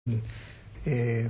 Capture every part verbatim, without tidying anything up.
eh,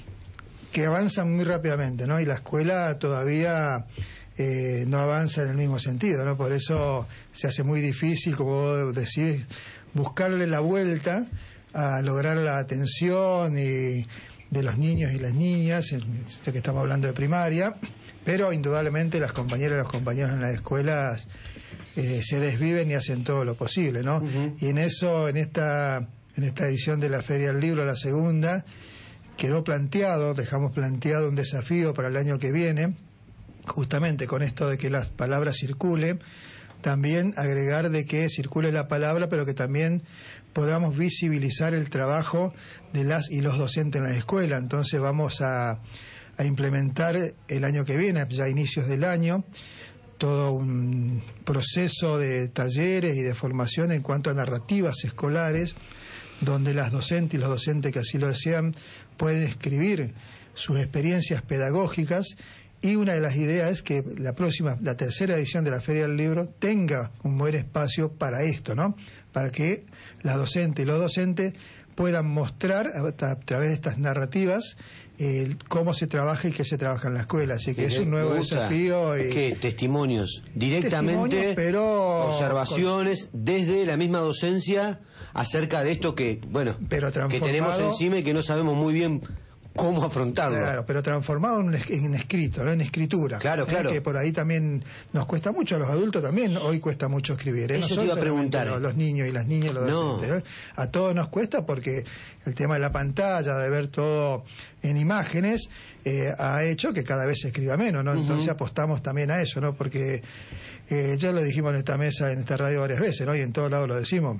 que avanzan muy rápidamente, ¿no? Y la escuela todavía eh, no avanza en el mismo sentido, ¿no? Por eso se hace muy difícil, como vos decís, buscarle la vuelta a lograr la atención y de los niños y las niñas, ya que estamos hablando de primaria, pero indudablemente las compañeras y los compañeros en las escuelas eh, se desviven y hacen todo lo posible, ¿no? Uh-huh. Y en eso, en esta en esta edición de la Feria del Libro, la segunda, quedó planteado, dejamos planteado un desafío para el año que viene, justamente con esto de que las palabras circulen, también agregar de que circule la palabra, pero que también podamos visibilizar el trabajo de las y los docentes en la escuela. Entonces vamos a, a implementar el año que viene, ya a inicios del año, todo un proceso de talleres y de formación en cuanto a narrativas escolares, donde las docentes y los docentes que así lo desean pueden escribir sus experiencias pedagógicas. Y una de las ideas es que la próxima, la tercera edición de la Feria del Libro tenga un buen espacio para esto, ¿no? Para que las docentes y los docentes puedan mostrar a, a través de estas narrativas eh, cómo se trabaja y qué se trabaja en la escuela. Así que es un nuevo desafío. Es que testimonios, directamente, testimonios, pero observaciones con... desde la misma docencia acerca de esto que, bueno, pero que tenemos encima y que no sabemos muy bien cómo afrontarlo. Claro, pero transformado en, en escrito, ¿no? En escritura. Claro, ¿eh? claro. Que por ahí también nos cuesta mucho, a los adultos también, hoy cuesta mucho escribir. ¿eh? Eso no te iba a preguntar. Los, los niños y las niñas, los no. docentes. ¿eh? A todos nos cuesta porque el tema de la pantalla, de ver todo en imágenes, eh, ha hecho que cada vez se escriba menos, ¿no? Uh-huh. Entonces apostamos también a eso, ¿no? Porque eh, ya lo dijimos en esta mesa, en esta radio varias veces, ¿no? Y en todos lados lo decimos.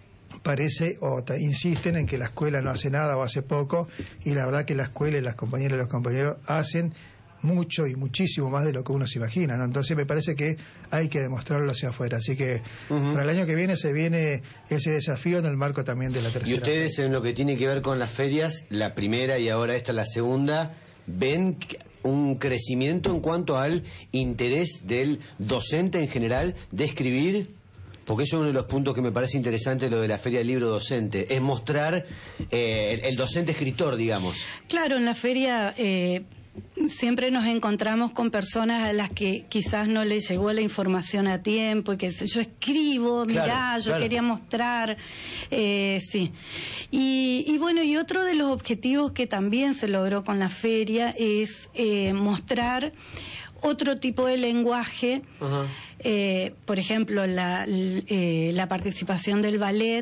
Parece o te insisten en que la escuela no hace nada o hace poco, y la verdad que la escuela y las compañeras y los compañeros hacen mucho y muchísimo más de lo que uno se imagina, ¿no? Entonces me parece que hay que demostrarlo hacia afuera, así que uh-huh. para el año que viene se viene ese desafío en el marco también de la tercera. Y ustedes feria. En lo que tiene que ver con las ferias, la primera y ahora esta la segunda, ven un crecimiento en cuanto al interés del docente en general de escribir. Porque eso es uno de los puntos que me parece interesante, lo de la Feria del Libro Docente, es mostrar eh, el, el docente escritor, digamos. Claro, en la feria eh, siempre nos encontramos con personas a las que quizás no les llegó la información a tiempo, y que yo escribo, mirá, claro, yo claro. quería mostrar, eh, sí. Y, y bueno, y otro de los objetivos que también se logró con la feria es eh, mostrar otro tipo de lenguaje, uh-huh. eh, por ejemplo, la, eh, la participación del ballet,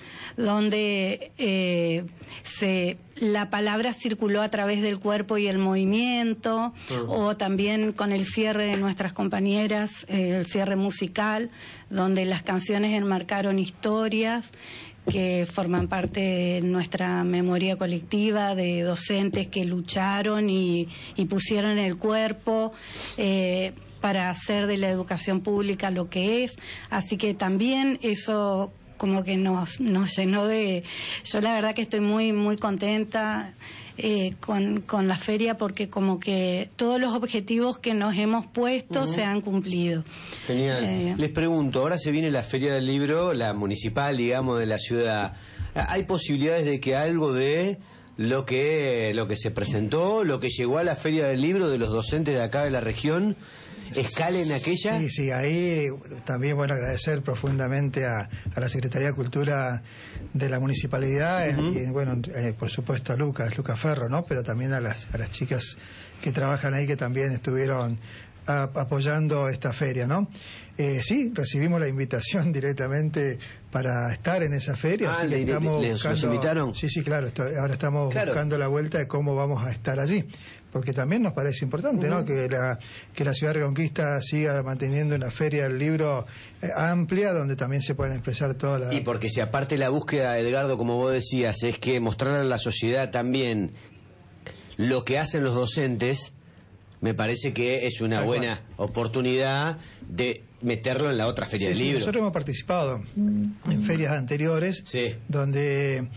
donde eh, se la palabra circuló a través del cuerpo y el movimiento, uh-huh. o también con el cierre de nuestras compañeras, eh, el cierre musical, donde las canciones enmarcaron historias que forman parte de nuestra memoria colectiva, de docentes que lucharon y, y pusieron el cuerpo eh, para hacer de la educación pública lo que es. Así que también eso como que nos, nos llenó de... Yo la verdad que estoy muy, muy contenta eh, con, con la feria, porque como que todos los objetivos que nos hemos puesto uh-huh. se han cumplido. Genial. Eh, Les pregunto, ahora se viene la Feria del Libro, la municipal, digamos, de la ciudad. ¿Hay posibilidades de que algo de lo que lo que se presentó, lo que llegó a la Feria del Libro de los docentes de acá de la región, escale en aquella? Sí, sí, ahí también, bueno, agradecer profundamente a, a la Secretaría de Cultura de la Municipalidad, uh-huh. y bueno, eh, por supuesto a Lucas, Lucas Ferro, ¿no? Pero también a las, a las chicas que trabajan ahí, que también estuvieron a, apoyando esta feria, ¿no? Eh, sí, recibimos la invitación directamente para estar en esa feria. Ah, así le, que estamos le, buscando, ¿les invitaron? Sí, sí, claro, esto, ahora estamos claro. buscando la vuelta de cómo vamos a estar allí, porque también nos parece importante, uh-huh. ¿no? Que la, que la ciudad de Reconquista siga manteniendo una feria del libro eh, amplia, donde también se pueden expresar todas las... Y porque si aparte la búsqueda, Edgardo, como vos decías, es que mostrar a la sociedad también lo que hacen los docentes, me parece que es una Tal buena cual. oportunidad de meterlo en la otra feria sí, del sí, libro. Nosotros hemos participado en ferias anteriores, sí. donde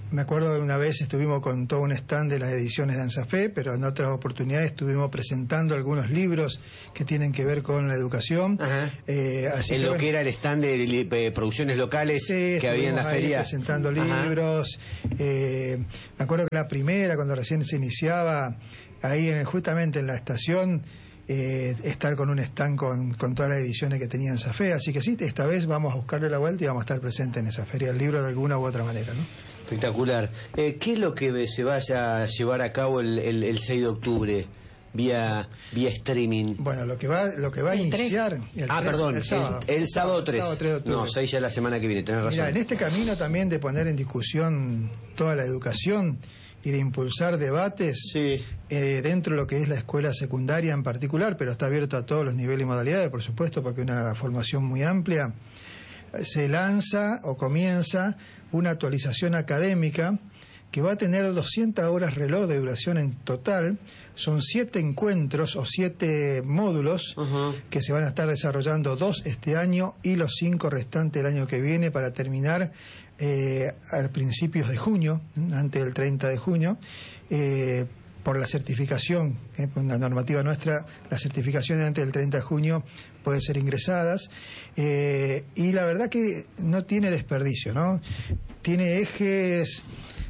Me acuerdo de una vez estuvimos con todo un stand de las ediciones de ANSAFE, pero en otras oportunidades estuvimos presentando algunos libros que tienen que ver con la educación. Eh, así en que, lo bueno, que era el stand de, de, de producciones locales sí, que había en la feria. Presentando libros. Eh, me acuerdo que la primera, cuando recién se iniciaba, ahí en, justamente en la estación, eh, estar con un stand con, con todas las ediciones que tenía ANSAFE. Así que sí, esta vez vamos a buscarle la vuelta y vamos a estar presentes en esa feria, el libro de alguna u otra manera, ¿no? Espectacular. Eh, ¿Qué es lo que se vaya a llevar a cabo el, el, el seis de octubre vía vía streaming? Bueno, lo que va lo que va a iniciar el ah, tres, perdón, el sábado, el, el sábado tres. sábado tres de octubre. No, seis ya la semana que viene, tenés razón. Mira, en este camino también de poner en discusión toda la educación y de impulsar debates sí. eh, dentro de lo que es la escuela secundaria en particular, pero está abierto a todos los niveles y modalidades, por supuesto, porque es una formación muy amplia, se lanza o comienza una actualización académica que va a tener doscientas horas reloj de duración en total. Son siete encuentros o siete módulos uh-huh. que se van a estar desarrollando, dos este año y los cinco restantes el año que viene, para terminar eh, a principios de junio, antes del treinta de junio, eh, por la certificación, eh, por la normativa nuestra, la certificación antes del treinta de junio pueden ser ingresadas, eh, y la verdad que no tiene desperdicio, ¿no? Tiene ejes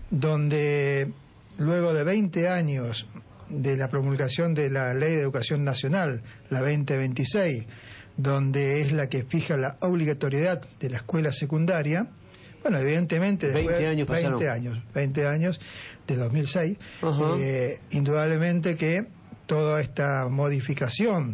donde luego de veinte años de la promulgación de la Ley de Educación Nacional, la veinte veintiséis, donde es la que fija la obligatoriedad de la escuela secundaria, bueno, evidentemente después, veinte años pasaron. veinte años, veinte años de dos mil seis, uh-huh. eh, indudablemente que toda esta modificación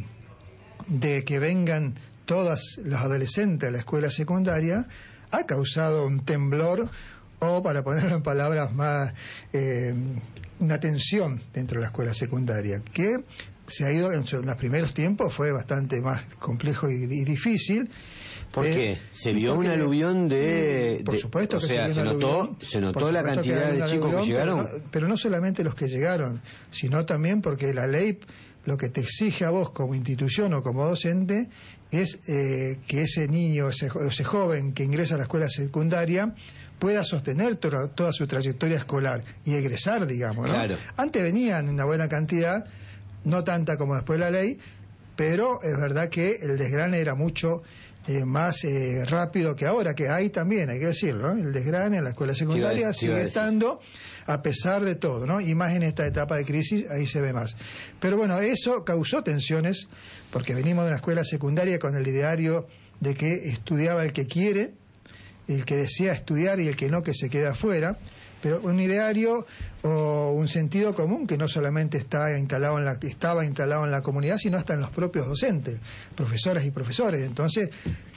de que vengan todos los adolescentes a la escuela secundaria ha causado un temblor, o para ponerlo en palabras más, eh, una tensión dentro de la escuela secundaria, que se ha ido, en los primeros tiempos fue bastante más complejo y, y difícil. ¿Por qué? Eh, se vio un aluvión de... Por supuesto de, que o sea, se, se notó, aluvión, se notó la cantidad de chicos aluvión, que llegaron. Pero no, pero no solamente los que llegaron, sino también porque la ley lo que te exige a vos como institución o como docente es eh, que ese niño, ese, ese joven que ingresa a la escuela secundaria pueda sostener to- toda su trayectoria escolar y egresar, digamos, ¿no? Claro. Antes venían una buena cantidad, no tanta como después la ley, pero es verdad que el desgrane era mucho eh, más eh, rápido que ahora, que hay también, hay que decirlo, ¿no? El desgrane en la escuela secundaria sí, sigue estando, a pesar de todo, ¿no? Y más en esta etapa de crisis, ahí se ve más. Pero bueno, eso causó tensiones, porque venimos de una escuela secundaria con el ideario de que estudiaba el que quiere, el que desea estudiar y el que no, que se queda afuera, pero un ideario o un sentido común que no solamente está instalado en la, estaba instalado en la comunidad, sino hasta en los propios docentes, profesoras y profesores. Entonces,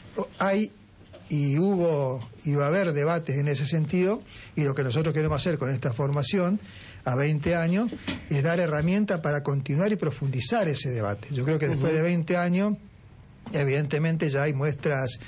hay y hubo y va a haber debates en ese sentido, y lo que nosotros queremos hacer con esta formación a veinte años es dar herramientas para continuar y profundizar ese debate. Yo creo que después de veinte años, evidentemente ya hay muestras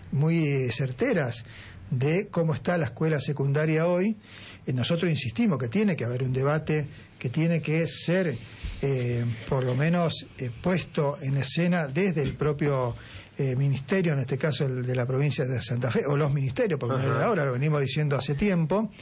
muy certeras de cómo está la escuela secundaria hoy. Y nosotros insistimos que tiene que haber un debate, que tiene que ser eh, por lo menos eh, puesto en escena desde el propio eh, ministerio, en este caso el de la provincia de Santa Fe, o los ministerios, porque no es de ahora, lo venimos diciendo hace tiempo,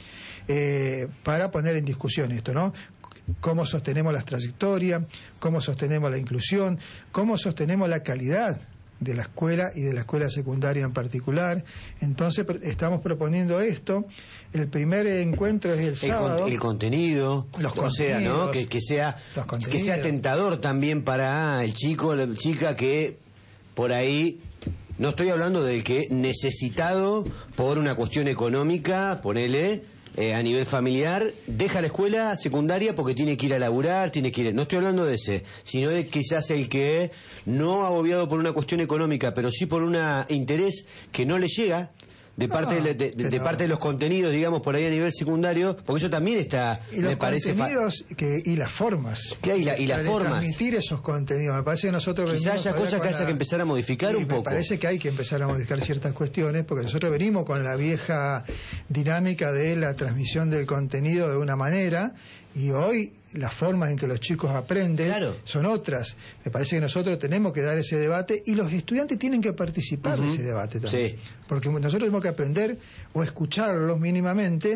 eh, para poner en discusión esto, ¿no? Cómo sostenemos las trayectorias, cómo sostenemos la inclusión, cómo sostenemos la calidad de la escuela y de la escuela secundaria en particular. Entonces estamos proponiendo esto. El primer encuentro es el, el sábado. Con, el contenido, los o sea, ¿no? Que, que sea que sea tentador también para el chico, la chica que por ahí, no estoy hablando del que necesitado por una cuestión económica, ponele, eh, a nivel familiar, deja la escuela secundaria porque tiene que ir a laburar, tiene que ir... No estoy hablando de ese, sino de quizás el que no agobiado por una cuestión económica, pero sí por un interés que no le llega de parte no, de, de, de, de parte de los contenidos, digamos, por ahí a nivel secundario, porque eso también está, y los me parece contenidos fa- que, y las formas ¿Qué hay? La, y las formas transmitir esos contenidos. Me parece que nosotros quizás haya cosas que haya la... que empezar a modificar sí, un poco. Me parece que hay que empezar a modificar ciertas cuestiones, porque nosotros venimos con la vieja dinámica de la transmisión del contenido de una manera, y hoy las formas en que los chicos aprenden claro. son otras. Me parece que nosotros tenemos que dar ese debate, y los estudiantes tienen que participar uh-huh. de ese debate también. Sí. Porque nosotros tenemos que aprender o escucharlos mínimamente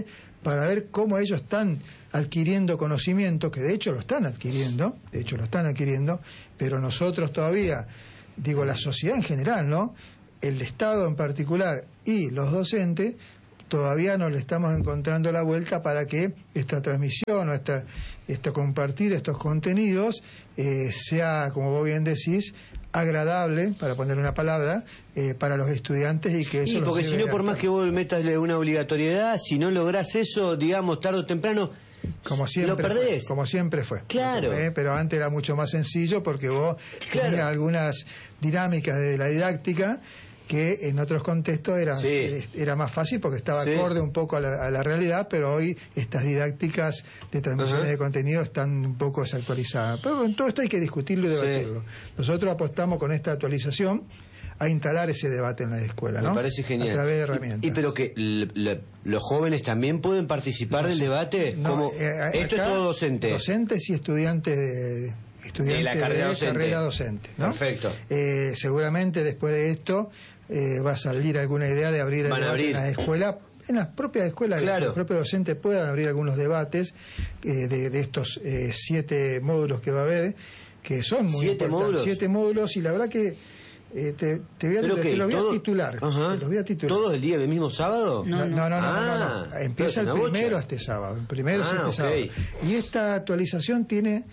para ver cómo ellos están adquiriendo conocimiento, que de hecho lo están adquiriendo, de hecho lo están adquiriendo, pero nosotros todavía, digo la sociedad en general, ¿no? El Estado en particular y los docentes, todavía no le estamos encontrando la vuelta para que esta transmisión o esta, esto compartir estos contenidos eh, sea, como vos bien decís, agradable, para poner una palabra, eh, para los estudiantes y que eso... Sí, porque si no, por más que vos metas una obligatoriedad, si no lográs eso, digamos, tarde o temprano, como siempre lo perdés. Fue, como siempre fue. Claro. Eh, pero antes era mucho más sencillo porque vos claro. tenías algunas dinámicas de la didáctica que en otros contextos era, sí. era más fácil porque estaba sí. acorde un poco a la, a la realidad, pero hoy estas didácticas de transmisiones uh-huh. de contenido están un poco desactualizadas. Pero en todo esto hay que discutirlo y debatirlo. Sí. Nosotros apostamos con esta actualización a instalar ese debate en la escuela, ¿no? Me parece genial. A través de herramientas. Y, y pero que l, l, los jóvenes también pueden participar no, del debate. No, como eh, esto es todo docente. Docentes y estudiantes de, estudiantes de la carrera, de docente. carrera docente. ¿no? Perfecto. Eh, seguramente después de esto eh, va a salir alguna idea de abrir el Van a debate abrir. en la escuela. En las propias escuelas, claro. que los propios docentes puedan abrir algunos debates eh, de, de estos eh, siete módulos que va a haber, que son muy ¿Siete importantes. módulos? Siete módulos, y la verdad que eh, te, te voy a, te, te los voy a titular. Ajá. Te los voy a titular. ¿Todos el día del mismo sábado? No, no, no, no, ah, no, no. Empieza el primero este sábado. El primero ah, es este okay. sábado. Y esta actualización tiene,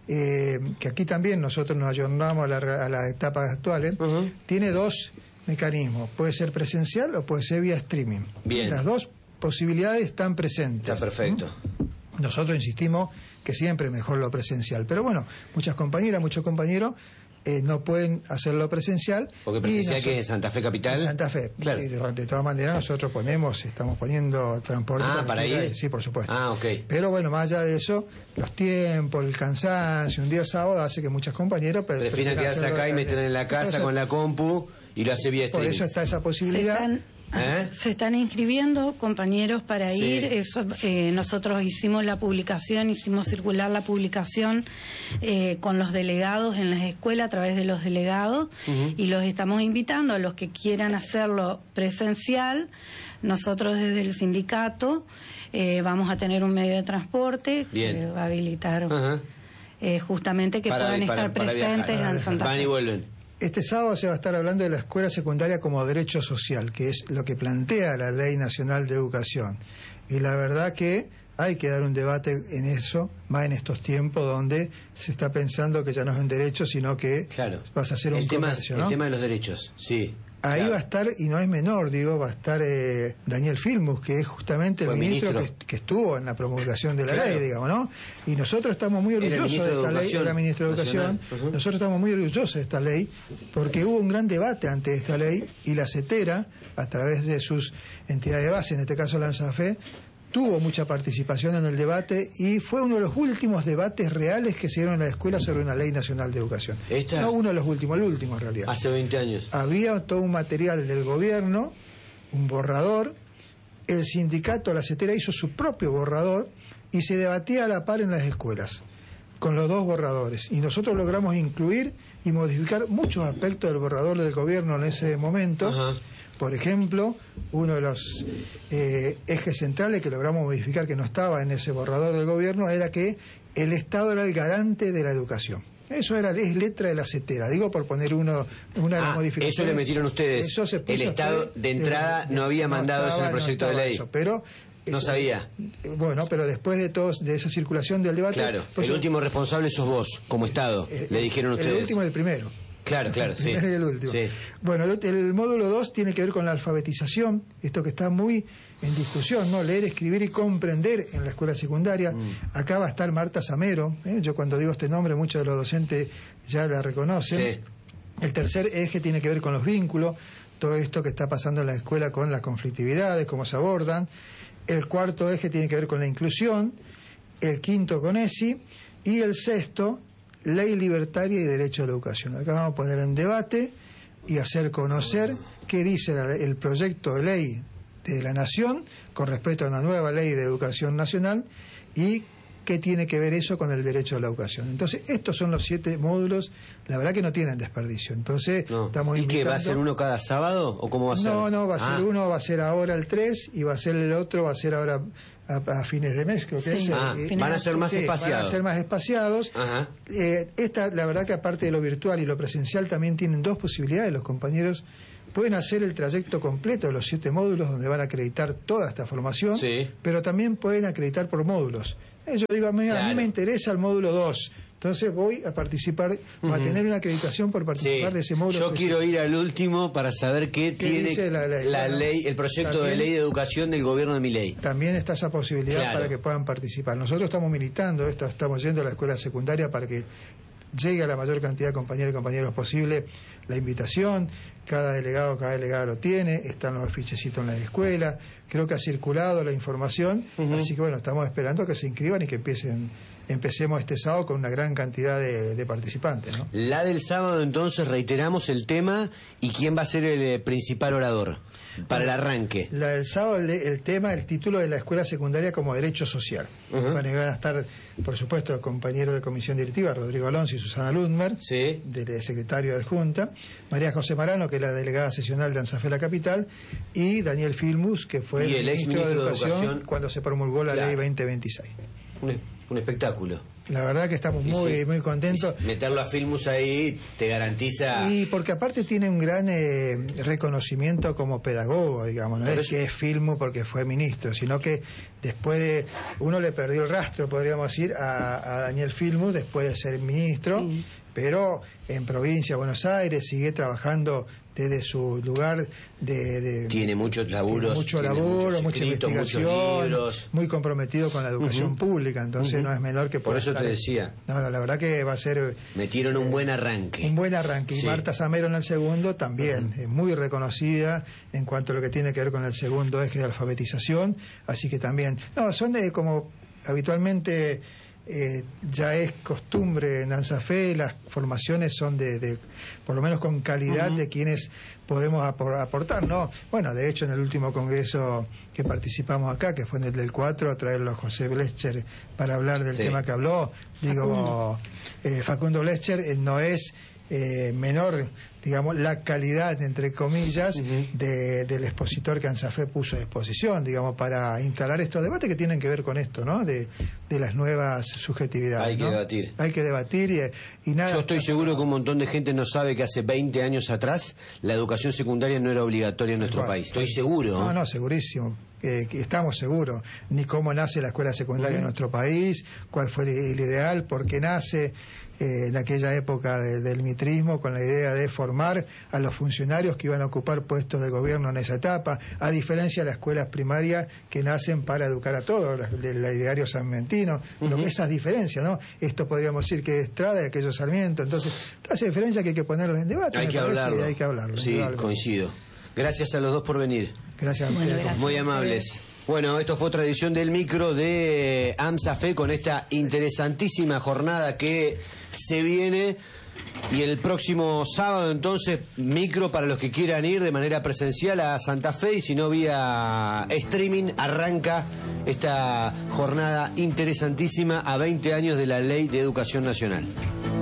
eh, que aquí también nosotros nos ayornamos a, la, a las etapas actuales, uh-huh. tiene dos mecanismos. Puede ser presencial o puede ser vía streaming. Bien. Las dos posibilidades están presentes. Está perfecto. ¿Mm? Nosotros insistimos que siempre mejor lo presencial. Pero bueno, muchas compañeras, muchos compañeros eh, no pueden hacerlo presencial. Porque presencial que es en Santa Fe Capital. En Santa Fe. Claro. Y de, de todas maneras nosotros ponemos, estamos poniendo transporte. Ah, para ir. Sí, por supuesto. Ah, ok. Pero bueno, más allá de eso, los tiempos, el cansancio, un día sábado hace que muchas compañeras prefieran quedarse acá y meter en la casa Entonces, con la compu y lo hace vía streaming. Por eso está esa posibilidad. Se están, ¿Eh? se están inscribiendo compañeros para sí. ir. Eso, eh, nosotros hicimos la publicación, hicimos circular la publicación eh, con los delegados en las escuelas a través de los delegados uh-huh. y los estamos invitando a los que quieran hacerlo presencial. Nosotros desde el sindicato eh, vamos a tener un medio de transporte Bien. que va a habilitar uh-huh. eh, justamente que para, puedan para, estar para presentes viajar. en Santa Fe. Van y vuelven. Este sábado se va a estar hablando de la escuela secundaria como derecho social, que es lo que plantea la Ley Nacional de Educación. Y la verdad que hay que dar un debate en eso, más en estos tiempos donde se está pensando que ya no es un derecho, sino que claro. vas a hacer un el tema, comercio, ¿no? El tema de los derechos, sí. Ahí claro. va a estar, y no es menor, digo, va a estar eh, Daniel Filmus, que es justamente el ministro, ministro. Que, que estuvo en la promulgación de la claro. ley, digamos, ¿no? Y nosotros estamos muy orgullosos de esta de ley, era ministro de Educación, uh-huh. nosotros estamos muy orgullosos de esta ley, porque hubo un gran debate ante esta ley, y la CETERA, a través de sus entidades de base, en este caso la ANSAFE, tuvo mucha participación en el debate y fue uno de los últimos debates reales que se dieron en la escuela sobre una ley nacional de educación. ¿Esta? No uno de los últimos, el último en realidad. Hace veinte años. Había todo un material del gobierno, un borrador, el sindicato, la CETERA, hizo su propio borrador y se debatía a la par en las escuelas, con los dos borradores. Y nosotros logramos incluir y modificar muchos aspectos del borrador del gobierno en ese momento. Ajá. Por ejemplo, uno de los eh, ejes centrales que logramos modificar, que no estaba en ese borrador del gobierno, era que el Estado era el garante de la educación. Eso era es letra de la CETERA, digo por poner uno una de las ah, modificaciones. Eso le metieron ustedes. Eso se puso el Estado de entrada de, de, no había mandado no estaba, eso en el proyecto no de ley. Eso, pero no eso, sabía. Bueno, pero después de todos de esa circulación del debate. Claro. Pues, el último responsable sos vos, como Estado. Eh, le dijeron ustedes. El último y el primero. Claro, claro, el sí. primero y el último. sí. Bueno, el, el módulo dos tiene que ver con la alfabetización, esto que está muy en discusión, ¿no? Leer, escribir y comprender en la escuela secundaria. Mm. Acá va a estar Marta Zamero, ¿eh? Yo cuando digo este nombre muchos de los docentes ya la reconocen. Sí. El tercer eje tiene que ver con los vínculos, todo esto que está pasando en la escuela con las conflictividades, cómo se abordan. El cuarto eje tiene que ver con la inclusión, el quinto con E S I y el sexto, ley libertaria y derecho a la educación. Acá vamos a poner en debate y hacer conocer qué dice la, el proyecto de ley de la Nación con respecto a una nueva ley de educación nacional y qué tiene que ver eso con el derecho a la educación. Entonces, estos son los siete módulos, la verdad que no tienen desperdicio. Entonces, no. estamos ¿Y invitando... qué, va a ser uno cada sábado o cómo va a ser? No, no, va a ser ah. uno, va a ser ahora el tres y va a ser el otro, va a ser ahora a, a fines de mes, creo que sí. es. Ah, eh, van a ser más sí, espaciados. Van a ser más espaciados. Ajá. Eh, esta, la verdad que aparte de lo virtual y lo presencial también tienen dos posibilidades. Los compañeros pueden hacer el trayecto completo de los siete módulos donde van a acreditar toda esta formación, sí. pero también pueden acreditar por módulos. Eh, yo digo, a mí, claro. a mí me interesa el módulo dos. Entonces voy a participar, uh-huh. a tener una acreditación por participar sí. de ese módulo. Yo específico. quiero ir al último para saber qué, ¿Qué tiene dice la ley? la Bueno, ley, el proyecto también, de ley de educación del gobierno de Milei. También está esa posibilidad claro. para que puedan participar. Nosotros estamos militando esto, estamos yendo a la escuela secundaria para que llegue a la mayor cantidad de compañeros y compañeros posible la invitación. Cada delegado, cada delegada lo tiene, están los afichecitos en la escuela. Creo que ha circulado la información, uh-huh. así que bueno, estamos esperando que se inscriban y que empiecen empecemos este sábado con una gran cantidad de, de participantes, ¿no? La del sábado, entonces, reiteramos el tema y quién va a ser el eh, principal orador para el arranque. La del sábado, el, el tema, el título de la escuela secundaria como derecho social. Uh-huh. Van a estar, por supuesto, el compañero de comisión directiva, Rodrigo Alonso y Susana Ludmer, sí. de secretario de Junta, María José Marano, que es la delegada sesional de ANSAFE La Capital, y Daniel Filmus, que fue y el, el ministro, ministro de, educación de Educación cuando se promulgó la claro. ley veinte veintiséis. Un, un espectáculo. La verdad que estamos muy sí. muy contentos. Y meterlo a Filmus ahí te garantiza... Y porque aparte tiene un gran eh, reconocimiento como pedagogo, digamos. No Pero es, es que es Filmus porque fue ministro, sino que después de... Uno le perdió el rastro, podríamos decir, a, a Daniel Filmus después de ser ministro, sí. pero en provincia, Buenos Aires, sigue trabajando desde su lugar de... de tiene muchos laburos. Tiene mucho laburo, mucha escritos, investigación, muy comprometido con la educación uh-huh. pública, entonces uh-huh. no es menor que... Por eso te decía. No, no, la verdad que va a ser... Metieron eh, un buen arranque. Un buen arranque. Sí. Y Marta Zamero en el segundo también, uh-huh. es muy reconocida en cuanto a lo que tiene que ver con el segundo eje de alfabetización, así que también... No, son de como habitualmente... Eh, ya es costumbre en ANSAFE, las formaciones son de, de por lo menos con calidad uh-huh. de quienes podemos apor- aportar, ¿no? Bueno, de hecho en el último congreso que participamos acá, que fue en el del cuatro, a traerlo a José Blecher para hablar del sí. tema que habló, digo, eh, Facundo Blecher eh, no es eh, menor, digamos, la calidad, entre comillas, uh-huh. de, del expositor que ANSAFE puso a disposición, digamos, para instalar estos debates que tienen que ver con esto, ¿no? De, de las nuevas subjetividades. Hay que ¿no? debatir. Hay que debatir y, y nada... Yo estoy seguro que un montón de gente no sabe que hace veinte años atrás la educación secundaria no era obligatoria en nuestro bueno, país. Estoy seguro. No, no, segurísimo. Eh, que estamos seguros. Ni cómo nace la escuela secundaria uh-huh. en nuestro país, cuál fue el, el ideal, por qué nace... Eh, en aquella época de, del mitrismo, con la idea de formar a los funcionarios que iban a ocupar puestos de gobierno en esa etapa, a diferencia de las escuelas primarias que nacen para educar a todos, del ideario sarmentino, uh-huh. lo que esas diferencias, ¿no? Esto podríamos decir que es Estrada y aquello Sarmiento, entonces, todas esas diferencias que hay que ponerlas en debate, hay que hablarlo. hay que hablarlo. Sí, coincido. Gracias a los dos por venir. Gracias a ustedes. Bueno, gracias. Muy amables. Bueno, esto fue otra edición del micro de ANSAFE con esta interesantísima jornada que se viene. Y el próximo sábado, entonces, micro para los que quieran ir de manera presencial a Santa Fe y si no vía streaming, arranca esta jornada interesantísima a veinte años de la Ley de Educación Nacional.